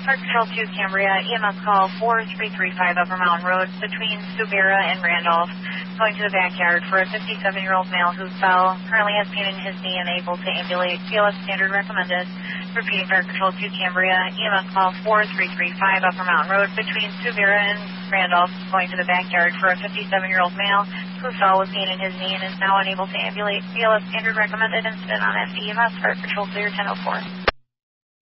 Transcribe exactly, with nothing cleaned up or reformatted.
Fire Patrol two Cambria, E M S call four three three five Upper Mountain Road between Subira and Randolph. Going to the backyard for a fifty-seven-year-old male who fell. Currently has pain in his knee and able to ambulate. B L S standard recommended. Repeating Fire Patrol two Cambria, E M S call four three three five Upper Mountain Road between Subira and Randolph. Going to the backyard for a fifty-seven-year-old male who fell with pain in his knee and is now unable to ambulate. B L S standard recommended. Incident on F E M S. Fire Patrol clear ten oh four.